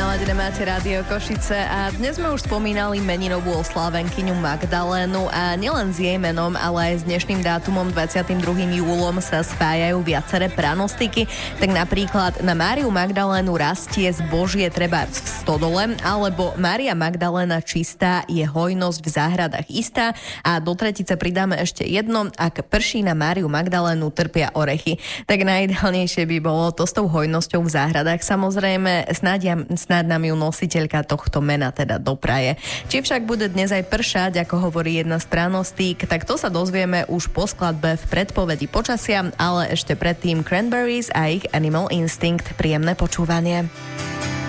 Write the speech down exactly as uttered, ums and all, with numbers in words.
naladené máte Rádio Košice a dnes sme už spomínali meninovú oslávenkyňu Magdalénu a nielen s jej menom, ale aj s dnešným dátumom dvadsiatym druhým júlom sa spájajú viaceré pranostiky. Tak napríklad na Máriu Magdalénu rastie zbožie trebárs v stodole, alebo Mária Magdaléna čistá, je hojnosť v záhradách istá a do tretice pridáme ešte jedno: ak prší na Máriu Magdalénu, trpia orechy. Tak najideálnejšie by bolo to s tou hojnosťou v záhradách. Samozrejme, snáď, ja, snáď nám ju nositeľka tohto mena teda dopraje. Či však bude dnes aj pršať, ako hovorí jedna z pranostík, tak to sa dozvieme už po skladbe v predpovedi počasia, ale ešte predtým Cranberries a ich Animal Instinct. Príjemné počúvanie.